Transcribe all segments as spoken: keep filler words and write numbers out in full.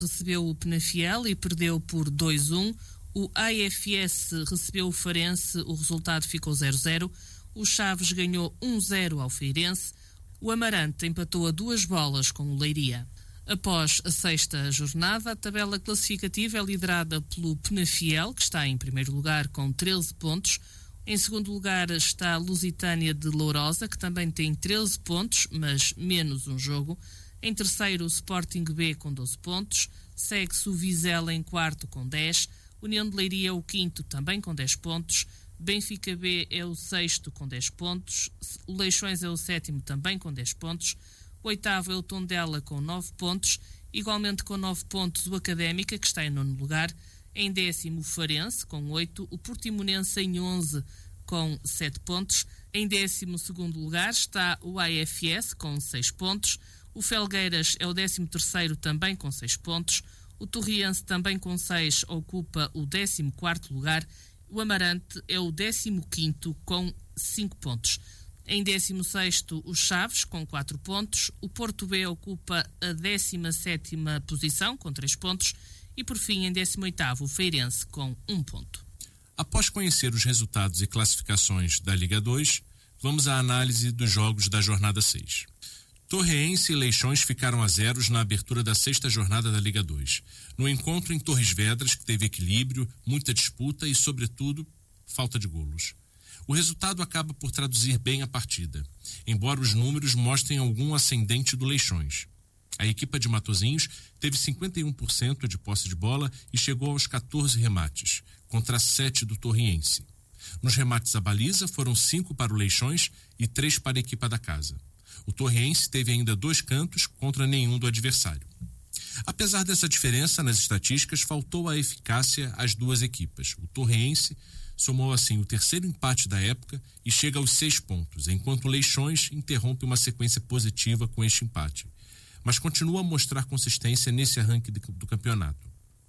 recebeu o Penafiel e perdeu por dois a um. O A F S recebeu o Farense, o resultado ficou zero a zero. O Chaves ganhou um a zero ao Feirense. O Amarante empatou a duas bolas com o Leiria. Após a sexta jornada, a tabela classificativa é liderada pelo Penafiel, que está em primeiro lugar com treze pontos. Em segundo lugar está a Lusitânia de Lourosa, que também tem treze pontos, mas menos um jogo. Em terceiro, o Sporting B com doze pontos. Segue-se o Vizela em quarto com dez. União de Leiria é o quinto, também com dez pontos. Benfica B é o sexto com dez pontos. O Leixões é o sétimo, também com dez pontos. O oitavo é o Tondela com nove pontos. Igualmente com nove pontos o Académica, que está em nono lugar. Em décimo o Farense com oito. O Portimonense em onze com sete pontos. Em décimo segundo lugar está o A F S com seis pontos. O Felgueiras é o décimo terceiro, também com seis pontos. O Torriense, também com seis, ocupa o décimo quarto lugar. O Amarante é o décimo quinto com cinco pontos. Em décimo sexto, o Chaves, com quatro pontos. O Porto B ocupa a décima sétima posição, com três pontos. E, por fim, em décimo oitavo, o Feirense, com um ponto. Após conhecer os resultados e classificações da Liga dois, vamos à análise dos jogos da jornada seis. Torreense e Leixões ficaram a zeros na abertura da sexta jornada da Liga dois. No encontro em Torres Vedras, que teve equilíbrio, muita disputa e, sobretudo, falta de golos. O resultado acaba por traduzir bem a partida, embora os números mostrem algum ascendente do Leixões. A equipa de Matosinhos teve cinquenta e um por cento de posse de bola e chegou aos catorze remates, contra sete do Torriense. Nos remates à baliza foram cinco para o Leixões e três para a equipa da casa. O Torriense teve ainda dois cantos contra nenhum do adversário. Apesar dessa diferença nas estatísticas, faltou a eficácia às duas equipas. O Torriense somou assim o terceiro empate da época e chega aos seis pontos, enquanto o Leixões interrompe uma sequência positiva com este empate, mas continua a mostrar consistência nesse arranque do campeonato.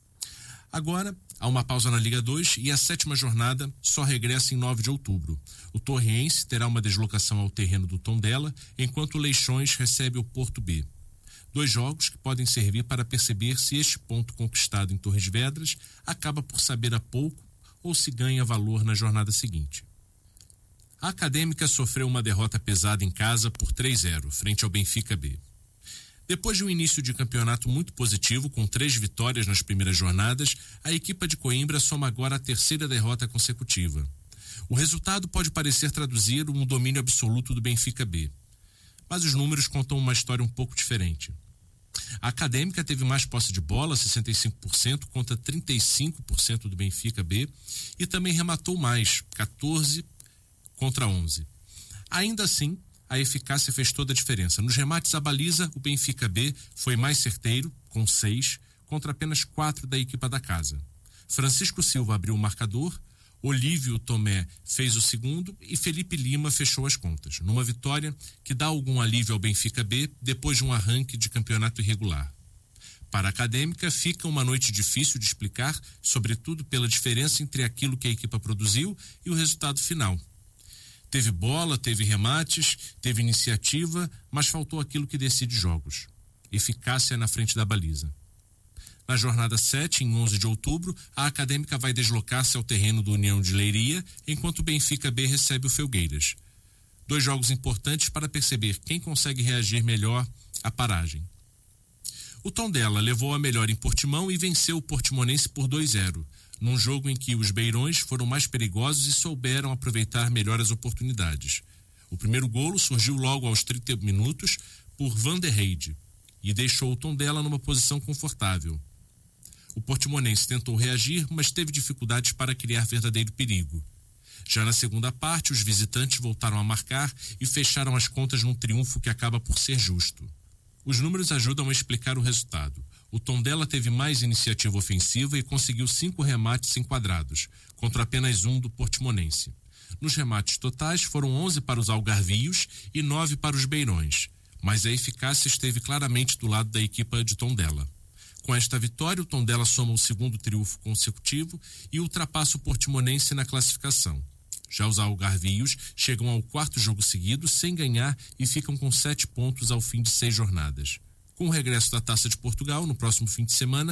Agora, há uma pausa na Liga dois e a sétima jornada só regressa em nove de outubro. O Torriense terá uma deslocação ao terreno do Tondela, enquanto o Leixões recebe o Porto B. Dois jogos que podem servir para perceber se este ponto conquistado em Torres Vedras acaba por saber a pouco ou se ganha valor na jornada seguinte. A Académica sofreu uma derrota pesada em casa por três a zero, frente ao Benfica B. Depois de um início de campeonato muito positivo, com três vitórias nas primeiras jornadas, a equipa de Coimbra soma agora a terceira derrota consecutiva. O resultado pode parecer traduzir um domínio absoluto do Benfica B, mas os números contam uma história um pouco diferente. A Académica teve mais posse de bola, sessenta e cinco por cento contra trinta e cinco por cento do Benfica B, e também rematou mais, quatorze contra onze. Ainda assim, a eficácia fez toda a diferença. Nos remates à baliza, o Benfica B foi mais certeiro, com seis, contra apenas quatro da equipa da casa. Francisco Silva abriu o marcador, Olívio Tomé fez o segundo e Felipe Lima fechou as contas, numa vitória que dá algum alívio ao Benfica B depois de um arranque de campeonato irregular. Para a Académica, fica uma noite difícil de explicar, sobretudo pela diferença entre aquilo que a equipa produziu e o resultado final. Teve bola, teve remates, teve iniciativa, mas faltou aquilo que decide jogos: eficácia na frente da baliza. Na jornada sete, em onze de outubro, a Académica vai deslocar-se ao terreno do União de Leiria, enquanto o Benfica B recebe o Felgueiras. Dois jogos importantes para perceber quem consegue reagir melhor à paragem. O Tondela levou a melhor em Portimão e venceu o Portimonense por dois a zero, num jogo em que os beirões foram mais perigosos e souberam aproveitar melhor as oportunidades. O primeiro golo surgiu logo aos trinta minutos por Van der Heide e deixou o Tondela numa posição confortável. O Portimonense tentou reagir, mas teve dificuldades para criar verdadeiro perigo. Já na segunda parte, os visitantes voltaram a marcar e fecharam as contas num triunfo que acaba por ser justo. Os números ajudam a explicar o resultado. O Tondela teve mais iniciativa ofensiva e conseguiu cinco remates enquadrados, contra apenas um do Portimonense. Nos remates totais foram onze para os algarvios e nove para os beirões, mas a eficácia esteve claramente do lado da equipa de Tondela. Com esta vitória, o Tondela soma o segundo triunfo consecutivo e ultrapassa o Portimonense na classificação. Já os algarvios chegam ao quarto jogo seguido sem ganhar e ficam com sete pontos ao fim de seis jornadas. Com o regresso da Taça de Portugal no próximo fim de semana,